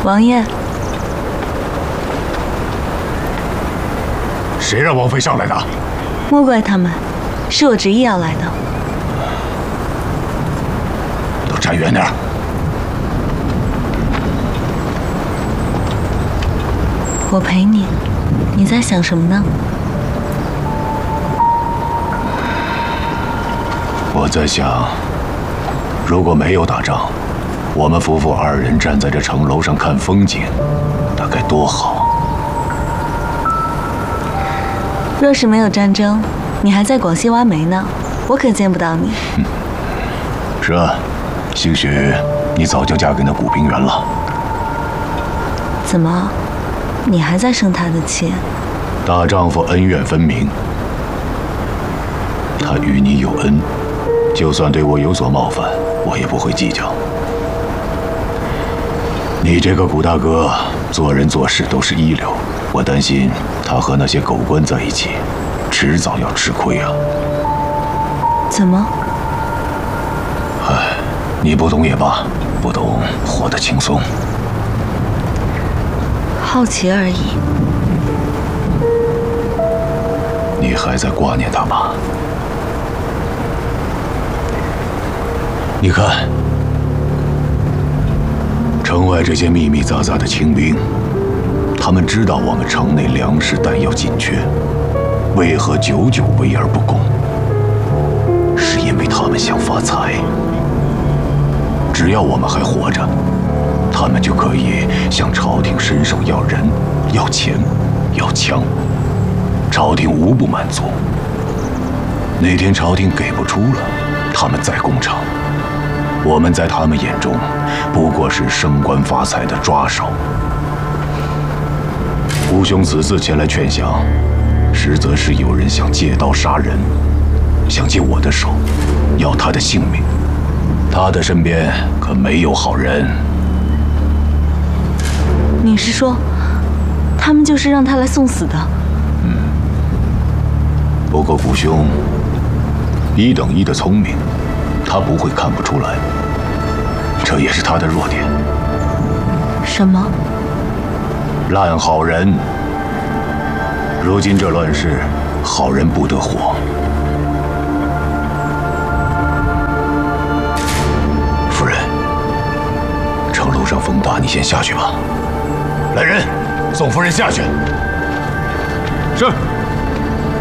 王爷， 谁让王妃上来的？ 莫怪他们，是我执意要来的。 都站远点！ 我陪你，你在想什么呢？ 我在想，如果没有打仗，我们夫妇二人站在这城楼上看风景，那该多好。 若是没有战争，你还在广西挖煤呢，我可见不到你。 是啊，兴许你早就嫁给那古平原了。 怎么，你还在生他的气？ 大丈夫恩怨分明，他与你有恩，就算对我有所冒犯，我也不会计较。你这个古大哥做人做事都是一流，我担心他和那些狗官在一起，迟早要吃亏啊。 怎么？ 唉，你不懂也罢，不懂活得轻松。 好奇而已。 你还在挂念他吗？你看，城外这些密密匝匝的清兵，他们知道我们城内粮食弹药紧缺，为何久久围而不攻？是因为他们想发财。只要我们还活着，他们就可以向朝廷伸手要人、要钱、要枪，朝廷无不满足。哪天朝廷给不出了，他们再攻城，我们在他们眼中不过是升官发财的抓手。吾兄此次前来劝降，实则是有人想借刀杀人，想借我的手，要他的性命。他的身边可没有好人。 你是说，他们就是让他来送死的？ 不过古兄1等1的聪明，他不会看不出来，这也是他的弱点。 什么？ 烂好人。如今这乱世，好人不得活。夫人，城楼上风大，你先下去吧。来人，送夫人下去。 是。